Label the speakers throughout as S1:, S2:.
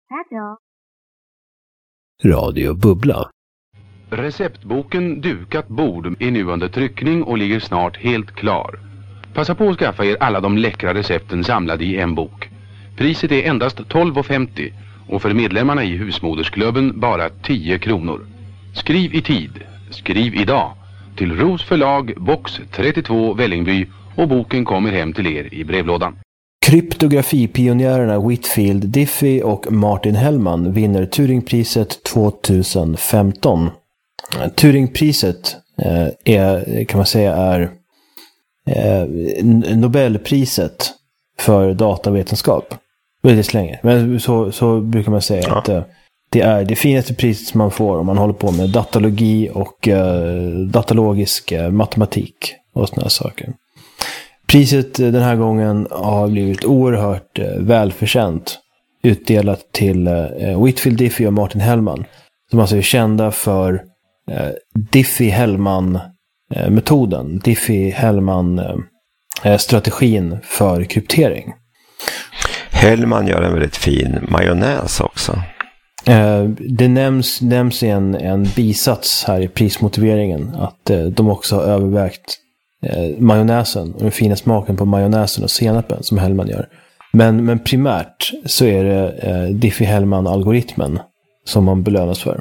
S1: Radio Bubbla.
S2: Receptboken Dukat bord är nu under tryckning och ligger snart helt klar. Passa på att skaffa er alla de läckra recepten samlade i en bok. Priset är endast 12,50 och för medlemmarna i husmodersklubben bara 10 kronor. Skriv i tid, skriv idag till Ros förlag, box 32 Vällingby och boken kommer hem till er i brevlådan.
S1: Kryptografipionjärerna Whitfield Diffie och Martin Hellman vinner Turingpriset 2015. Turingpriset kan man säga är Nobelpriset för datavetenskap. Väldigt länge. Men så brukar man säga att det är det finaste priset som man får om man håller på med datalogi och datalogisk matematik och såna saker. Priset den här gången har blivit oerhört välförtjänt, utdelat till Whitfield Diffie och Martin Hellman, som alltså är kända för Diffie-Hellman-metoden, Diffie-Hellman-strategin för kryptering.
S3: Hellman gör en väldigt fin majonnäs också.
S1: Det nämns i en bisats här i prismotiveringen att de också har övervägt majonnäsen och den fina smaken på majonnäsen och senapen som Hellman gör. Men primärt så är det Diffie-Hellman-algoritmen som man belönas för.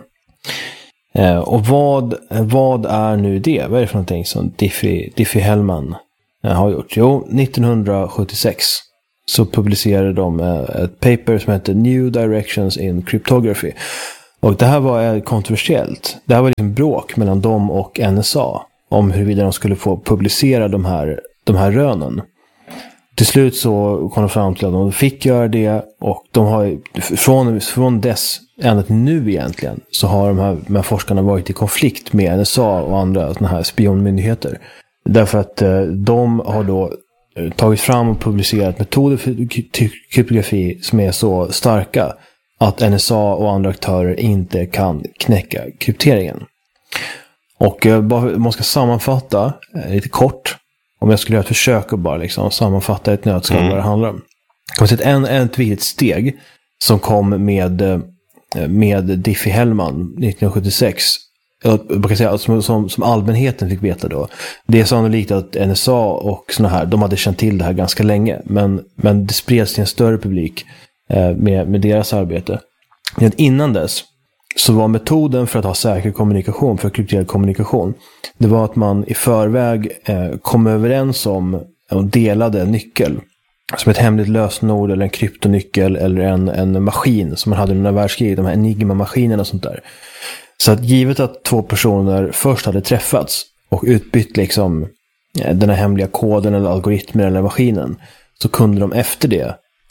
S1: Och vad är nu det? Vad är det för någonting som Diffie-Hellman har gjort? Jo, 1976 så publicerade de ett paper som heter New Directions in Cryptography. Och det här var kontroversiellt. Det här var liksom bråk mellan dem och NSA om huruvida de skulle få publicera de här rönen. Till slut så kom de fram till att de fick göra det, och de har från dess ända till nu egentligen så har de här forskarna varit i konflikt med NSA och andra såna här spionmyndigheter. Därför att de har då tagit fram och publicerat metoder för kryptografi som är så starka att NSA och andra aktörer inte kan knäcka krypteringen. Och man ska sammanfatta lite kort, om jag skulle göra ett försök att bara liksom sammanfatta ett nötskal vad det handlar om. Kan man säga ett viktigt steg som kom med Diffie-Hellman 1976, man kan säga som allmänheten fick veta då. Det är sannolikt att NSA och såna här, de hade känt till det här ganska länge, men det spreds till en större publik med deras arbete. Men innan dess så var metoden för att ha säker kommunikation, för krypterad kommunikation, det var att man i förväg kom överens om en delade nyckel, som ett hemligt lösenord eller en kryptonyckel eller en maskin som man hade under världskriget, de här Enigma-maskinerna och sånt där. Så att givet att två personer först hade träffats och utbytt liksom den här hemliga koden eller algoritmen eller maskinen, så kunde de efter det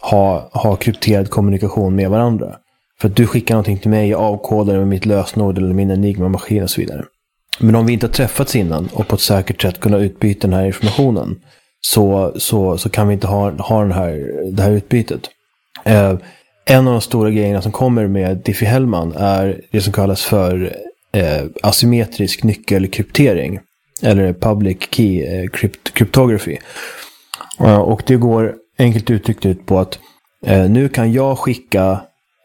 S1: ha krypterad kommunikation med varandra. För att du skickar någonting till mig, jag avkodar med mitt lösenord eller min Enigma-maskin och så vidare. Men om vi inte har träffats innan och på ett säkert sätt kunna utbyta den här informationen, så kan vi inte ha det här utbytet. En av de stora grejerna som kommer med Diffie-Hellman är det som kallas för asymmetrisk nyckelkryptering, eller public key cryptography. Och det går enkelt uttryckt ut på att nu kan jag skicka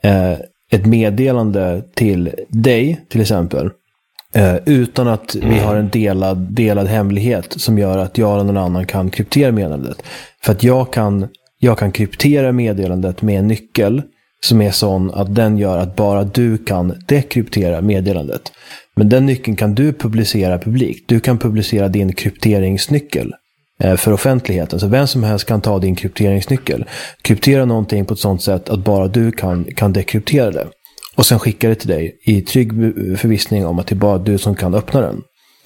S1: ett meddelande till dig till exempel, utan att vi har en delad hemlighet som gör att jag eller någon annan kan kryptera meddelandet. För att jag kan kryptera meddelandet med en nyckel som är sån att den gör att bara du kan dekryptera meddelandet. Men den nyckeln kan du publicera publikt. Du kan publicera din krypteringsnyckel för offentligheten. Så vem som helst kan ta din krypteringsnyckel, kryptera någonting på ett sånt sätt att bara du kan dekryptera det. Och sen skicka det till dig i trygg förvissning om att det är bara du som kan öppna den.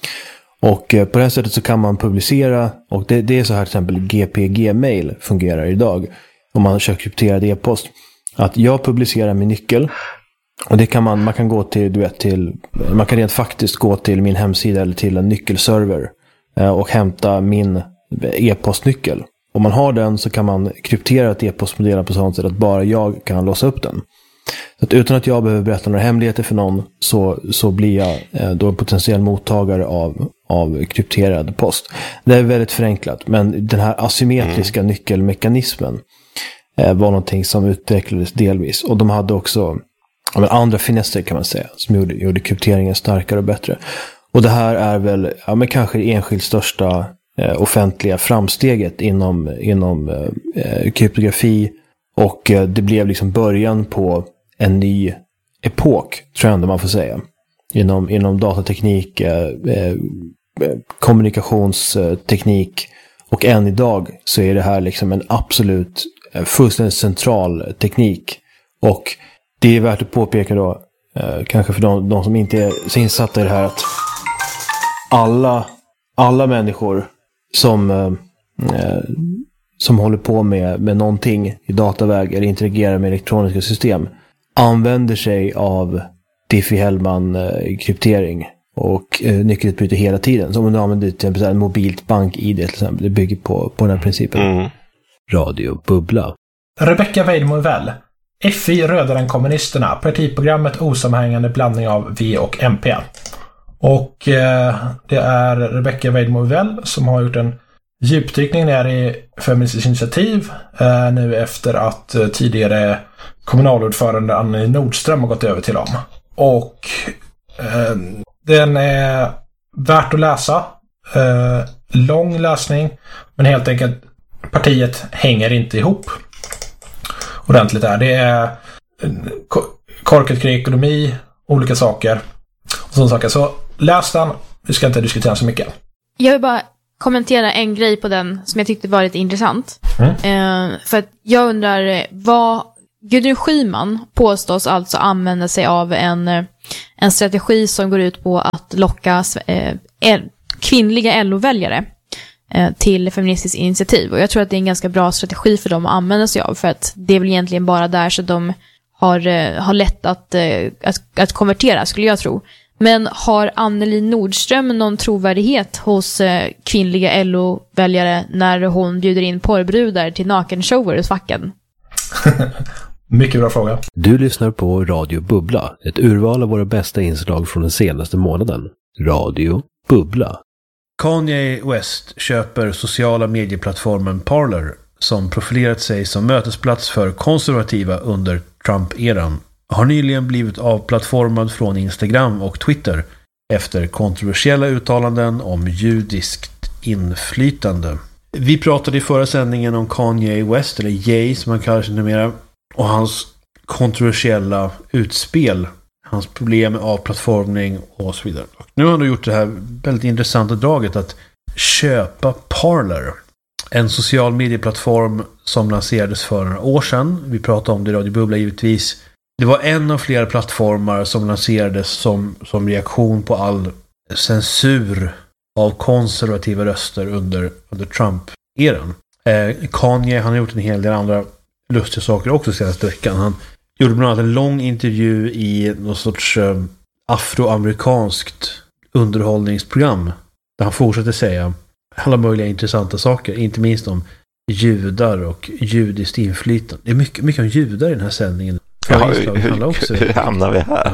S1: Och på det här sättet så kan man publicera, och det är så här till exempel GPG-mail fungerar idag om man kör krypterad e-post. Att jag publicerar min nyckel, och det kan man kan gå till, man kan rent faktiskt gå till min hemsida eller till en nyckelserver och hämta min e-postnyckel. Om man har den så kan man kryptera ett e-postmeddelande på sånt sätt att bara jag kan låsa upp den. Så att utan att jag behöver berätta några hemligheter för någon, så blir jag då en potentiell mottagare av krypterad post. Det är väldigt förenklat, men den här asymmetriska nyckelmekanismen, var någonting som utvecklades delvis. Och de hade också andra finesser kan man säga, som gjorde krypteringen starkare och bättre. Och det här är väl kanske det enskilt största offentliga framsteget inom kryptografi. Och det blev liksom början på en ny epok, tror jag ändå man får säga. Inom datateknik, kommunikationsteknik. Och än idag så är det här liksom en absolut fullständigt central teknik. Och det är värt att påpeka då, kanske för de som inte är så insatta i det här, att alla människor som håller på med någonting i dataväg eller interagerar med elektroniska system använder sig av Diffie-Hellman-kryptering och nyckelutbyte hela tiden. Som om du använder till exempel en mobilt bank-ID till exempel. Det bygger på den här principen.
S4: Radio Bubbla.
S5: Rebecca Weidmo Well. FI rödare än kommunisterna. Partiprogrammet osammanhängande blandning av V och MP. Och det är Rebecca Weidmo Well som har gjort en djupdykning ner i Feministiskt initiativ nu efter att tidigare kommunalordförande Anneli Nordström har gått över till dem. Och den är värt att läsa. Lång läsning, men helt enkelt partiet hänger inte ihop ordentligt där. Det är korkat kring ekonomi, olika saker och sådana saker. Så läs den, vi ska inte diskutera så mycket.
S6: Jag vill bara kommentera en grej på den som jag tyckte var lite intressant. För att jag undrar, vad Gudrun Schyman påstås alltså använda sig av en strategi som går ut på att locka kvinnliga LO-väljare till Feministiskt initiativ. Och jag tror att det är en ganska bra strategi för dem att använda sig av, för att det är väl egentligen bara där så de har lätt att konvertera, skulle jag tro. Men har Anneli Nordström någon trovärdighet hos kvinnliga LO-väljare när hon bjuder in porrbrudar till nakenshower hos facken?
S5: Mycket bra fråga.
S4: Du lyssnar på Radio Bubbla, ett urval av våra bästa inslag från den senaste månaden. Radio Bubbla.
S7: Kanye West köper sociala medieplattformen Parler, som profilerat sig som mötesplats för konservativa under Trump-eran, har nyligen blivit avplattformad från Instagram och Twitter efter kontroversiella uttalanden om judiskt inflytande. Vi pratade i förra sändningen om Kanye West, eller Ye som han kallar sig numera, och hans kontroversiella utspel, hans problem med avplattformning och så vidare. Och nu har han gjort det här väldigt intressanta draget att köpa Parler, en social medieplattform som lanserades för några år sedan. Vi pratade om det i Radio Bubbla givetvis. Det var en av flera plattformar som lanserades som reaktion på all censur av konservativa röster under Trump-eran. Kanye, han har gjort en hel del andra lustiga saker också senaste veckan. Han gjorde bland annat en lång intervju i någon sorts afroamerikanskt underhållningsprogram där han fortsätter säga alla möjliga intressanta saker, inte minst om judar och judiskt inflytande. Det är mycket om judar i den här sändningen.
S3: Ja, hur hamnar vi här?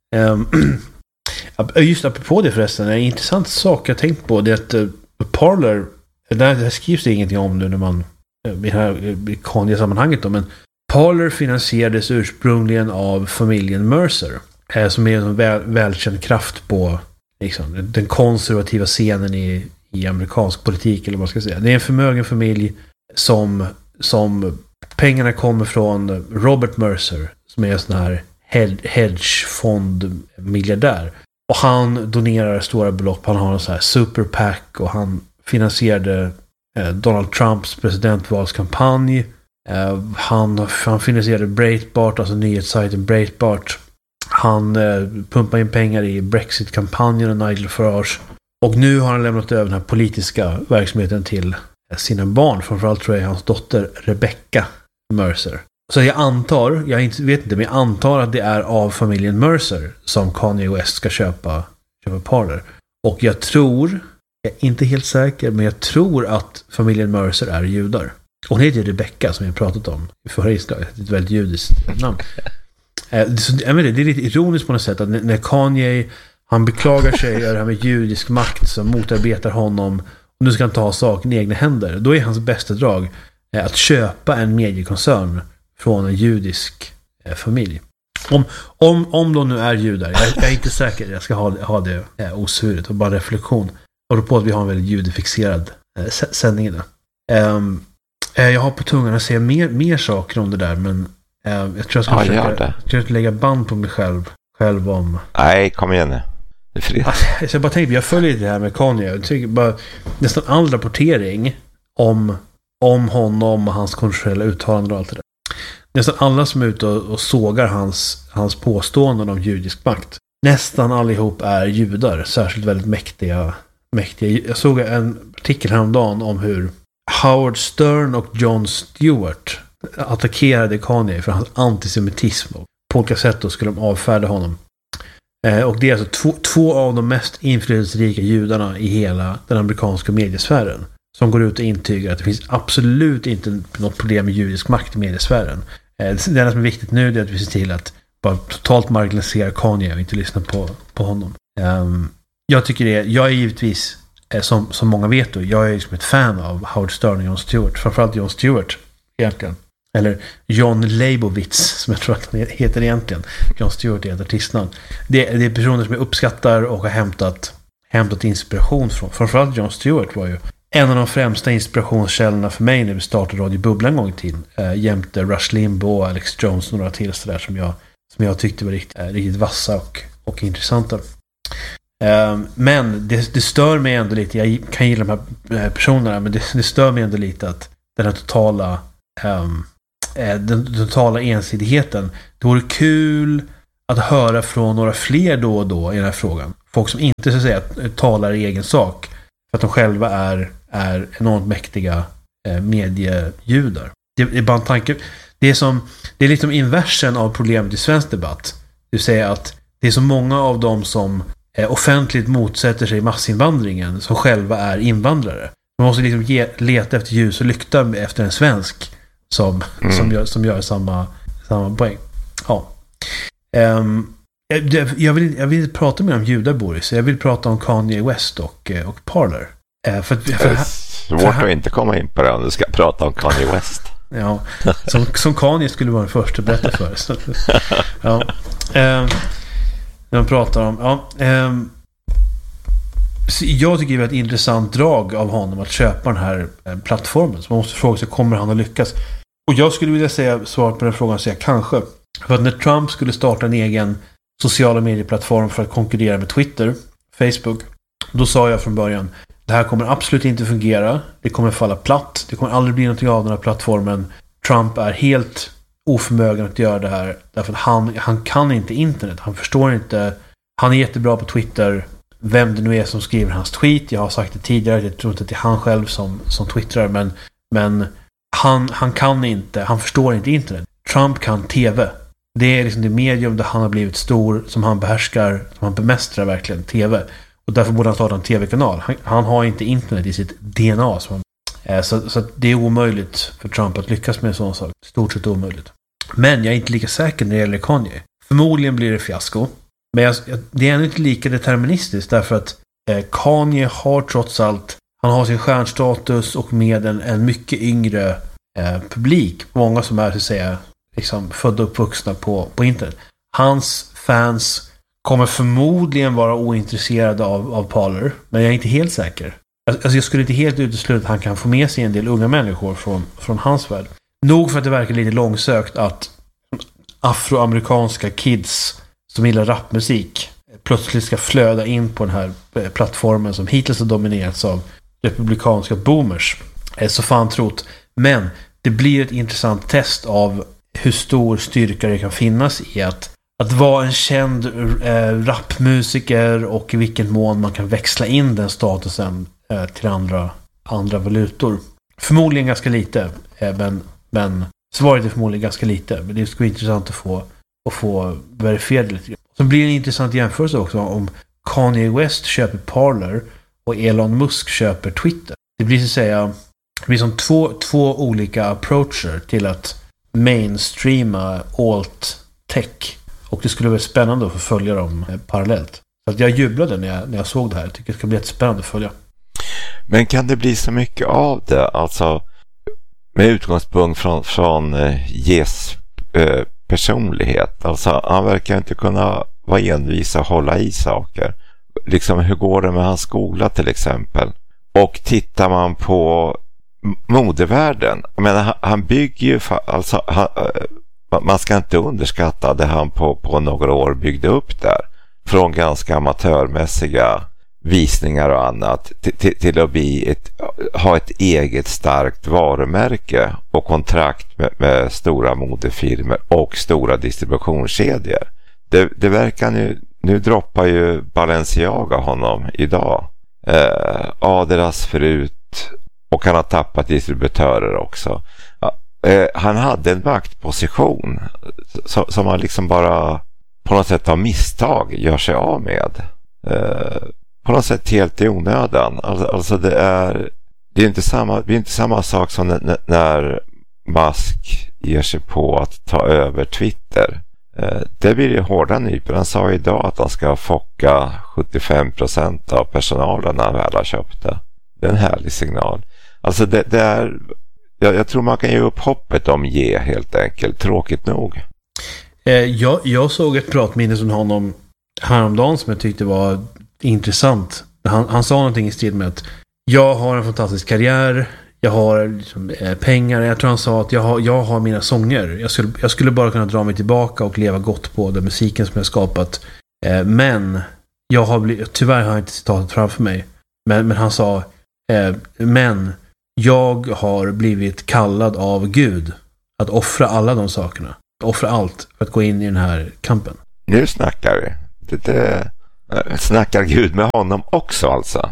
S7: Ja, just apropå det förresten, en intressant sak jag tänkt på det är att Parler, där skrivs det ingenting om nu när man i det här Kanye-sammanhanget då, men Parler finansierades ursprungligen av familjen Mercer, som är en välkänd kraft på liksom, den konservativa scenen i amerikansk politik, eller vad man ska säga. Det är en förmögen familj som pengarna kommer från Robert Mercer, som är en sån här hedgefond-miljardär. Och han donerar stora belopp. Han har en sån här super PAC och han finansierade Donald Trumps presidentvalskampanj. Han finansierade Breitbart, alltså nyhetssajten Breitbart. Han pumpade in pengar i Brexit-kampanjen och Nigel Farage. Och nu har han lämnat över den här politiska verksamheten till sina barn. Framförallt tror jag hans dotter Rebecca Mercer. Så jag antar att det är av familjen Mercer som Kanye West ska köpa Parler. Och jag är inte helt säker, men jag tror att familjen Mercer är judar. Och hon heter Rebecca, som jag pratat om i förra inslaget. Ett väldigt judiskt namn. Det är lite ironiskt på något sätt att när Kanye, han beklagar sig över det här med judisk makt som motarbetar honom och nu ska han ta saken i egna händer. Då är hans bästa drag att köpa en mediekoncern från en judisk familj. Om de nu är judar, jag är inte säker, jag ska ha det osvuret och bara reflektion. Och på att vi har en väldigt judefixerad sändning idag. Jag har på tungan att säga mer saker om det där, men jag tror jag ska lägga band på mig själv om...
S3: Nej, kom igen nu. Det är fredag.
S7: Så jag bara tänkte, jag följer det här med Kanye. Jag tycker bara nästan all rapportering om honom och hans kontroversiella uttalanden och allt det där. Nästan alla som är ute och sågar hans påståenden om judisk makt. Nästan allihop är judar, särskilt väldigt mäktiga. Jag såg en artikel häromdagen om hur Howard Stern och Jon Stewart attackerade Kanye för hans antisemitism. Och på olika sätt då skulle de avfärda honom. Och det är alltså två av de mest inflytelserika judarna i hela den amerikanska mediesfären som går ut och intygar att det finns absolut inte något problem med judisk makt i mediesfären. Det som är viktigt nu är att vi ser till att bara totalt marginalisera Kanye och inte lyssna på honom. Jag tycker jag är givetvis, som många vet då, jag är liksom ett fan av Howard Stern och Jon Stewart. Framförallt Jon Stewart egentligen. Eller John Leibovitz, som jag tror att han heter egentligen. Jon Stewart är ett artistnamn. Det är personer som jag uppskattar och har hämtat inspiration från. Framförallt Jon Stewart var ju en av de främsta inspirationskällorna för mig när vi startade Radio Bubbla en gång till. Jämte Rush Limbaugh, Alex Jones och några till sådär som jag tyckte var riktigt vassa och intressanta. Men det stör mig ändå lite. Jag kan gilla de här personerna, men det stör mig ändå lite att den här den totala ensidigheten. Det vore kul att höra från några fler då och då i den här frågan. Folk som inte så att säga talar i egen sak för att de själva är enormt mäktiga mediejudar. Det är bara en tanke. Det är liksom inversen av problemet i svensk debatt. Det vill säga att det är så många av dem som offentligt motsätter sig massinvandringen som själva är invandrare. Man måste liksom leta efter ljus och lykta efter en svensk som gör samma poäng. Ja. Jag vill inte prata mer om judar, Boris. Jag vill prata om Kanye West och Parler.
S3: Svårt att inte komma in på det om du ska prata om Kanye West.
S7: Ja, som Kanye skulle vara den första att berätta för oss. Ja. När man pratar om... jag tycker det är ett intressant drag av honom att köpa den här plattformen. Så man måste fråga sig, kommer han att lyckas? Och jag skulle vilja svara på den frågan och säga kanske. För att när Trump skulle starta en egen sociala medieplattform för att konkurrera med Twitter, Facebook, då sa jag från början, det här kommer absolut inte fungera. Det kommer falla platt. Det kommer aldrig bli någonting av den här plattformen. Trump är helt oförmögen att göra det här. Därför att han kan inte internet. Han förstår inte. Han är jättebra på Twitter. Vem det nu är som skriver hans tweet. Jag har sagt det tidigare. Jag tror inte att det är han själv som twittrar. Men han kan inte. Han förstår inte internet. Trump kan tv. Det är liksom det medium där han har blivit stor. Som han behärskar. Som han bemästrar verkligen. Tv. Och därför borde han starta en tv-kanal. Han har inte internet i sitt DNA. Så det är omöjligt för Trump att lyckas med en sån sak. Stort sett omöjligt. Men jag är inte lika säker när det gäller Kanye. Förmodligen blir det fiasko. Men det är ännu inte lika deterministiskt. Därför att Kanye har trots allt... Han har sin stjärnstatus och med en mycket yngre publik. Många som är så att säga liksom födda och uppvuxna på internet. Hans fans kommer förmodligen vara ointresserade av Parler. Men jag är inte helt säker. Alltså jag skulle inte helt utesluta att han kan få med sig en del unga människor från hans värld. Nog för att det verkar lite långsökt att afroamerikanska kids som gillar rapmusik plötsligt ska flöda in på den här plattformen som hittills har dominerats av republikanska boomers. Så fan trott. Men det blir ett intressant test av hur stor styrka det kan finnas i att vara en känd rapmusiker och i vilken mån man kan växla in den statusen till andra valutor. Förmodligen ganska lite, men svaret är förmodligen ganska lite. Men det skulle vara intressant att få verifierat lite. Så blir det en intressant jämförelse också om Kanye West köper Parler och Elon Musk köper Twitter. Det blir så att säga som två olika approacher till att mainstreama alt-tech. Och det skulle vara spännande att få följa dem parallellt. Så att jag jublade när jag såg det här. Jag tycker det ska bli jättespännande att följa.
S3: Men kan det bli så mycket av det? Alltså, med utgångspunkt från Jes personlighet. Alltså han verkar inte kunna vara envis och hålla i saker. Liksom hur går det med hans skola till exempel? Och tittar man på modevärlden, jag menar, han bygger ju alltså man ska inte underskatta det han på några år byggde upp där. Från ganska amatörmässiga visningar och annat till att ha ett eget starkt varumärke och kontrakt med stora modefirmor och stora distributionskedjor. Det verkar nu droppar ju Balenciaga honom idag. Adidas förut, och han har tappat distributörer också. Han hade en maktposition som han liksom bara på något sätt av misstag gör sig av med. På något sätt helt i onödan. Alltså det är inte samma sak som när Musk ger sig på att ta över Twitter. Det blir ju hårda nyper. Han sa idag att han ska focka 75% av personalen när han väl har köpt det. Det är en härlig signal. Alltså det är... Jag tror man kan ge upp hoppet om helt enkelt. Tråkigt nog.
S7: Jag såg ett pratminne från honom häromdagen som jag tyckte var intressant. Han sa någonting i stil med att jag har en fantastisk karriär, jag har liksom, pengar. Jag tror han sa att jag har mina sånger. Jag skulle bara kunna dra mig tillbaka och leva gott på den musiken som jag skapat. Men tyvärr har jag inte citatet framför mig. Men han sa men jag har blivit kallad av Gud att offra alla de sakerna. Offra allt för att gå in i den här kampen.
S3: Nu snackar vi. Det snackar Gud med honom också alltså.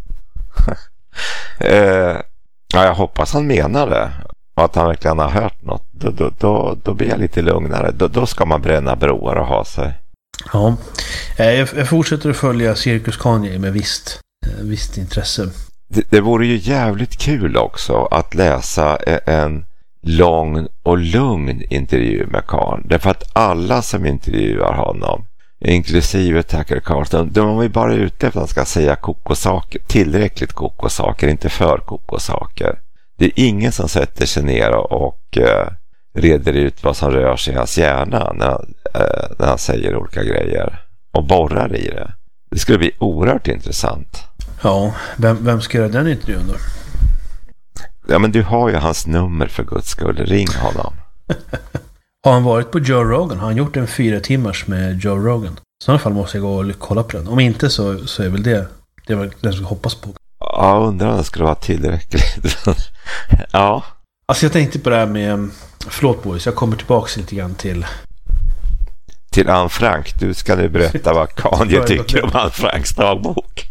S3: Ja, jag hoppas han menar det. Och att han verkligen har hört något. Då blir jag lite lugnare. Då ska man bränna broar och ha sig.
S7: Ja. Jag fortsätter att följa Cirkus Kanye med visst intresse.
S3: Det vore ju jävligt kul också att läsa en lång och lugn intervju med Khan. Därför att alla som intervjuar honom, inklusive Tucker Carlson, de är bara ute efter att han ska säga kokosaker, tillräckligt kokosaker, inte för kokosaker. Det är ingen som sätter sig ner och reder ut vad som rör sig i hans hjärna när han säger olika grejer och borrar i det. Det skulle bli oerhört intressant.
S7: Ja, vem ska göra den intervjun då?
S3: Ja, men du har ju hans nummer för Guds skull. Ring honom.
S7: Har han varit på Joe Rogan? Har han gjort en 4 timmars med Joe Rogan? I sådana fall måste jag gå och kolla på den. Om inte så är väl det var det jag hoppas på.
S3: Ja, undrar om det skulle vara tillräckligt. Ja.
S7: Alltså jag tänkte på det här med... Förlåt boys, jag kommer tillbaka lite grann till
S3: Anne Frank. Du ska nu berätta vad Kanye tycker om Anne Franks dagbok.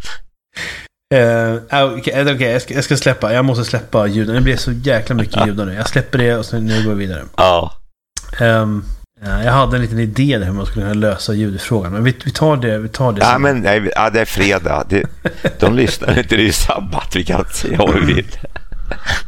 S7: Okej, jag ska släppa. Jag måste släppa ljuden. Det blir så jäkla mycket ljud nu. Jag släpper det och sen nu går vi vidare.
S3: Ja.
S7: Jag hade en liten idé där hur man skulle kunna lösa ljudfrågan. Men vi tar det.
S3: Ja, men det är fredag. De lyssnar inte, det är sabbat. Vi kan säga vad vi vill.